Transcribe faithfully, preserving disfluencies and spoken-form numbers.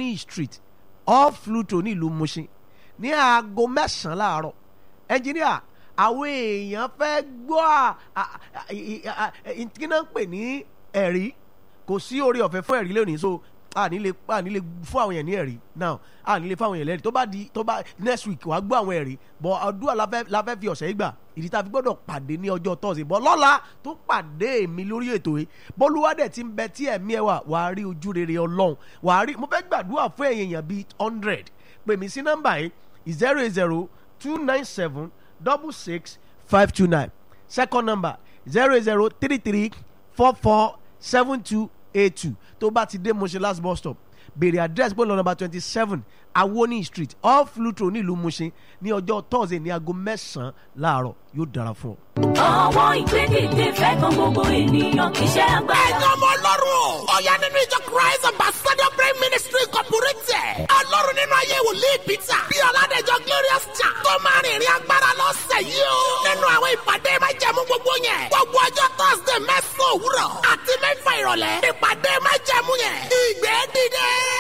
Awoni Street off Fluto ní ìlú Mushin ní aago mẹ́sàn-án láàárọ̀. Engineer, àwọn èèyàn fẹ́ gbọ́ kí náà ń pè ní ẹ̀rí, kò sí orí ọ̀fẹ́ fún ẹ̀rí lónìí, so a ní lè a ní lè fún àwọn èèyàn ní ẹ̀rí now, a ní lè fún àwọn èèyàn lẹ́rìí tó bá di tó bá next week wàá gbọ́ àwọn ẹ̀rí, but àdúrà la fẹ́ la fẹ́ fi ọ̀sẹ̀ yìí gbà, ìdí tá a fi gbọ́dọ̀ pàdé ní ọjọ́ Thursday, but lọ́la tó pàdé mi lórí ètò yìí bọ́lúwádẹ̀ tí ń bẹ tí ẹ̀mí ẹ̀ wà wàá rí ojú rere Ọlọ́run, wàá rí mo fẹ́ gbàdúrà fún èèyàn bíi hundred, pè mí sí nọ́mbà yìí zero eight zero two nine seven double six five two nine, second number zero eight zero three three four four seven two eight two. tó bá ti dé Mushin last bus stop béèrè address bọ́ọ̀lù number twenty seven Awoni Street off Fluto nílùú Mushin ní ọjọ́ Thursday ní aago mẹ́sàn-án láàárọ̀, yóò dára fún ọ. Àwọn ìgbédìde fẹ́ kan gbogbo ènìyàn kì í ṣe agbára. Ẹ̀yin ọmọ Ọlọ́run, ọ̀yá nínú ìjọ Christ Ambassador Prayer Ministry Incorporated. Ọlọ́run nínú ayé wòlíì Peter bí Ọládẹ̀jọ Glorious Church tó máa rìn ìrìn agbára lọ́sẹ̀ yìí o. Nínú àwọn ìpàdé májẹ̀mú gbogbo yẹn, gbogbo ọjọ́ Thursday mẹ́sàn-án òwúrọ̀ àti mẹ́fà ìrọ̀lẹ́. Ìpàdé májẹ̀mú yẹn, ìgbé dìde.